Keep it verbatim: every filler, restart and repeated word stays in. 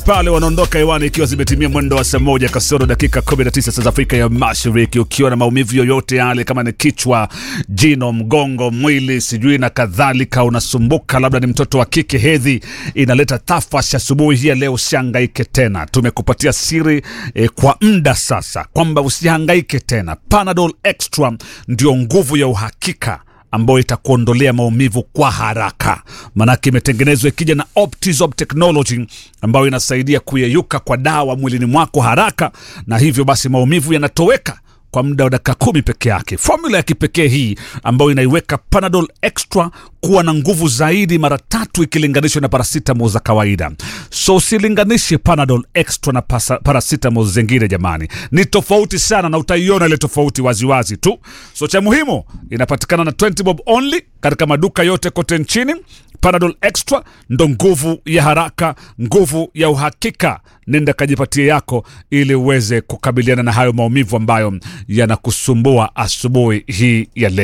pale wanaondoka hewani ikiwa zimetimia mwendo wa saa moja kasoro dakika kumi na tisa saa za Afrika ya Mashariki. Ukiwa na maumivu yoyote yale, kama ni kichwa, jino, mgongo, mwili sijui na kadhalika, unasumbuka, labda ni mtoto wa kike, hedhi inaleta tafash asubuhi hii leo, usihangaike tena. Tumekupatia siri eh, kwa muda sasa kwamba usihangaike tena. Panadol Extra ndio nguvu ya uhakika ambayo itakuondolea maumivu kwa haraka. Manake imetengenezwa ikija na Optizorb technology ambayo inasaidia kuyeyuka kwa dawa mwilini mwako haraka, na hivyo basi maumivu yanatoweka kwa muda wa dakika kumi peke yake. Formula ya kipekee hii ambayo inaiweka Panadol Extra kuwa na nguvu zaidi mara tatu ikilinganishwa na paracetamol za kawaida. So usilinganishe Panadol Extra na paracetamol zingine jamani. Ni tofauti sana na utaiona ile tofauti waziwazi tu. So cha muhimu, inapatikana na twenty bob only katika maduka yote kote nchini. Panadol Extra ndo nguvu ya haraka, nguvu ya uhakika. Nenda kajipatie yako ili uweze kukabiliana na hayo maumivu ambayo yanakusumbua asubuhi hii ya leo.